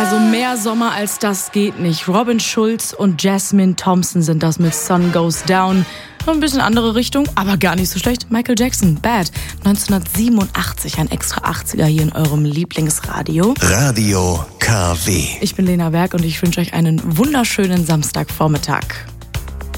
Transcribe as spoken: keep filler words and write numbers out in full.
Also mehr Sommer als das geht nicht. Robin Schulz und Jasmine Thompson sind das mit Sun Goes Down. Ein bisschen andere Richtung, aber gar nicht so schlecht. Michael Jackson, Bad, neunzehnhundertsiebenundachtzig, ein extra achtziger hier in eurem Lieblingsradio. Radio K W. Ich bin Lena Berg und ich wünsche euch einen wunderschönen Samstagvormittag.